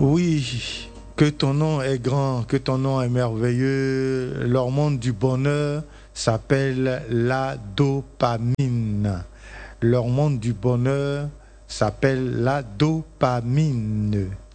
Oui, que ton nom est grand, que ton nom est merveilleux. L'hormone du bonheur s'appelle la dopamine. L'hormone du bonheur s'appelle la dopamine.